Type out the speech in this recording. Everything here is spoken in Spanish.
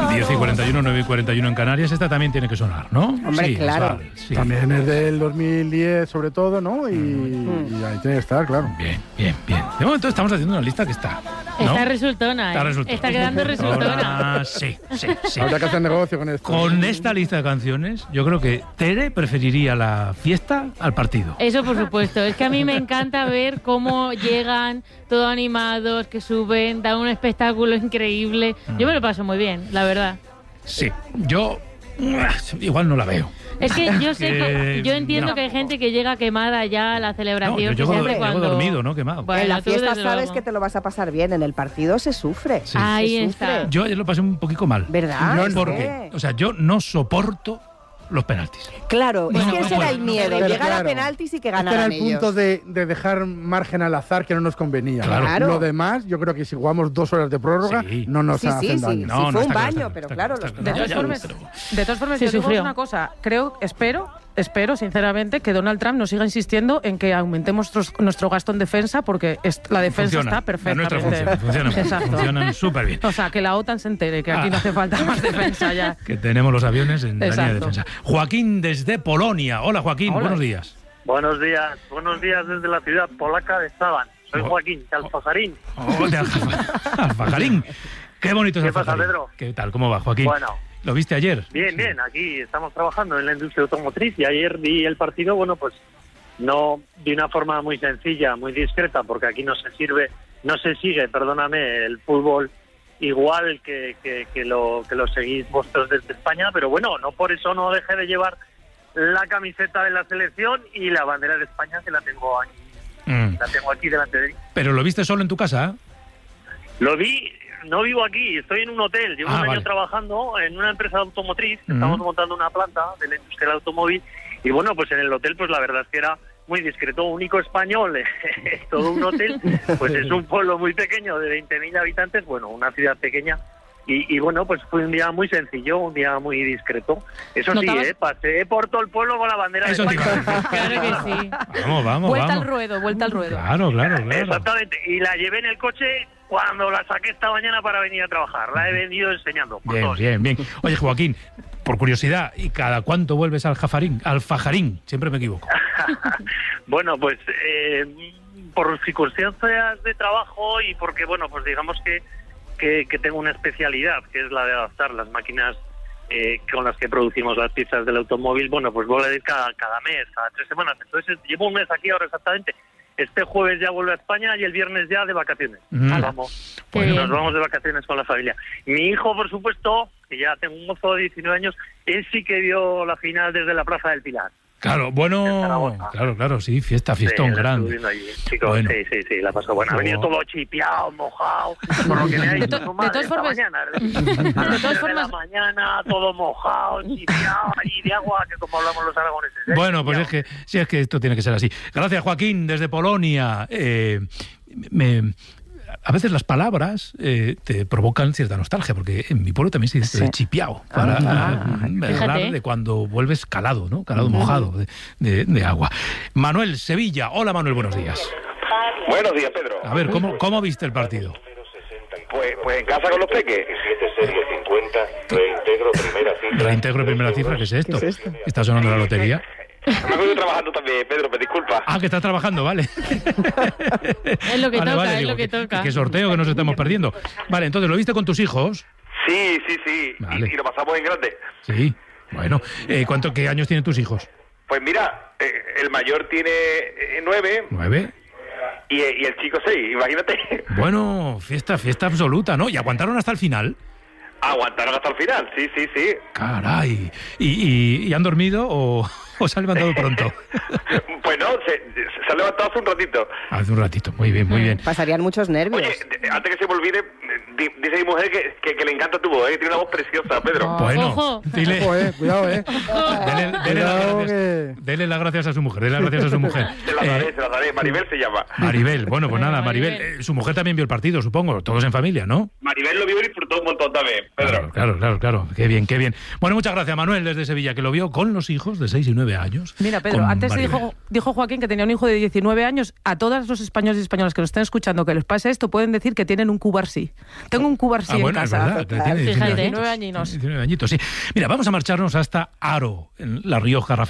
10:41, 9:41 en Canarias. Esta también tiene que sonar, ¿no? Hombre, sí, claro. Sí. También es del 2010 sobre todo, ¿no? Y ahí tiene que estar, claro. Bien. De momento estamos haciendo una lista que está, ¿no? Está resultona, Está quedando resultona. Sí. Habrá que hacer negocio con esto. Con esta lista de canciones, yo creo que Tere preferiría la fiesta al partido. Eso por supuesto. Es que a mí me encanta ver cómo llegan todos animados, que suben, dan un espectáculo increíble. Yo me lo paso muy bien, la verdad. Sí, yo igual no la veo. Es que yo sé yo entiendo que hay gente que llega quemada ya a la celebración. Yo que llego dormido, ¿no? Quemado. En la tú fiesta desde sabes luego. que te lo vas a pasar bien, en el partido se sufre. Sí. Ahí Se está. sufre. Yo ayer lo pasé un poquito mal. ¿Verdad? No, Es ¿Por que- qué? O sea, yo no soporto los penaltis. Claro, es que ese era el miedo, Pero llegar a claro, penaltis y que Este era ganaran el ellos. punto de dejar margen al azar que no nos convenía. Claro. Lo demás, yo creo que si jugamos 2 horas de prórroga, Sí. no nos Sí, hacen sí, daño. sí, fue un está baño, claro, pero está claro, claro, los está claro. De todas formas, Se yo digo sufrió. una cosa. Espero, sinceramente, que Donald Trump nos siga insistiendo en que aumentemos nuestro gasto en defensa, porque la defensa Funciona. está perfectamente. La nuestra funciona. Exacto. Funcionan súper bien. O sea, que la OTAN se entere que aquí no hace falta más defensa ya. Que tenemos los aviones en la línea de Exacto. defensa. Joaquín desde Polonia. Hola, Joaquín, Hola. buenos días. Buenos días desde la ciudad polaca de Saban. Soy Joaquín, de Alfajarín. Oh, de Alfajarín. Qué bonito es ¿Qué pasa, Alfajarín. Pedro? ¿Qué tal? ¿Cómo va, Joaquín? Bueno. ¿Lo viste ayer? Bien, aquí estamos trabajando en la industria automotriz y ayer vi el partido, pues no de una forma muy sencilla, muy discreta, porque aquí no se sigue, el fútbol igual que lo seguís vosotros desde España, pero bueno, no por eso no dejé de llevar la camiseta de la selección y la bandera de España, que la tengo aquí delante de mí. ¿Pero lo viste solo en tu casa? Lo vi, no vivo aquí, estoy en un hotel, llevo un año trabajando en una empresa automotriz, estamos montando una planta de la industria del automóvil y bueno, pues en el hotel pues la verdad es que era muy discreto, único español, todo un hotel, pues es un pueblo muy pequeño de 20.000 habitantes, bueno, una ciudad pequeña y bueno, pues fue un día muy sencillo, un día muy discreto. Eso sí, pasé por todo el pueblo con la bandera de España. Claro que sí. Vamos. Vuelta al ruedo. Claro. Exactamente, y la llevé en el coche cuando la saqué esta mañana para venir a trabajar. La he venido enseñando. Bien. Oye, Joaquín, por curiosidad, ¿y cada cuánto vuelves al Alfajarín? Siempre me equivoco. Bueno, pues por circunstancias de trabajo y porque, bueno, pues digamos que tengo una especialidad, que es la de adaptar las máquinas con las que producimos las piezas del automóvil. Bueno, pues voy a ir cada mes, cada 3 semanas. Entonces llevo un mes aquí ahora exactamente. Este jueves ya vuelvo a España y el viernes ya de vacaciones. Vamos, nos vamos de vacaciones con la familia. Mi hijo, por supuesto, que ya tengo un mozo de 19 años, él sí que vio la final desde la Plaza del Pilar. Claro, bueno, claro, sí, fiestón grande. Allí, chicos, bueno. Sí, la pasó buena. Ha venido todo chipiado, mojado, por lo que me ha dicho su madre esta mañana. De todas formas, la mañana, todo mojado, chipiado, allí de agua, que como hablamos los aragoneses. Bueno, pues es que esto tiene que ser así. Gracias, Joaquín, desde Polonia. A veces las palabras te provocan cierta nostalgia, porque en mi pueblo también se dice chipiao, para hablar de cuando vuelves calado, ¿no? Calado, mojado de agua. Manuel, Sevilla. Hola, Manuel, buenos días. Buenos días, Pedro. A ver, ¿cómo viste el partido? Pues en casa con los peques. 17 serie 50, reintegro primera cifra. Reintegro primera cifra, ¿qué es esto? ¿Está sonando la lotería? Me estoy trabajando también, Pedro, me disculpa. Ah, que estás trabajando, vale. Es lo que toca, es lo que toca. Qué sorteo que nos estamos perdiendo. Vale, entonces, ¿lo viste con tus hijos? Sí. Vale. Y lo pasamos en grande. Sí, bueno. ¿Qué años tienen tus hijos? Pues mira, el mayor tiene 9. 9. Y el chico 6, imagínate. Bueno, fiesta absoluta, ¿no? ¿Y aguantaron hasta el final? Aguantaron hasta el final, sí. Caray. ¿Y han dormido o se han levantado pronto? Pues no, se ha levantado hace un ratito. Hace un ratito, muy bien. Pasarían muchos nervios. Oye, antes que se me olvide, dice mi mujer que le encanta tu voz, tiene una voz preciosa, Pedro. Bueno, Ojo. dile... Cuidado, Dele las gracias a su mujer, Se la daré, Maribel se llama. Maribel, bueno, pues nada, Maribel. Su mujer también vio el partido, supongo, todos en familia, ¿no? Maribel lo vio y disfrutó un montón también, Pedro. Claro. Qué bien. Bueno, muchas gracias, Manuel, desde Sevilla, que lo vio con los hijos de 6 y 9 19 años. Mira, Pedro, antes dijo Joaquín que tenía un hijo de 19 años. A todos los españoles y españolas que nos estén escuchando que les pase esto, pueden decir que tienen un Cubarsí. Tengo un Cubarsí en casa. Es verdad, tiene 19 añinos. 19 añitos, sí. Mira, vamos a marcharnos hasta Haro, en La Rioja, Rafael.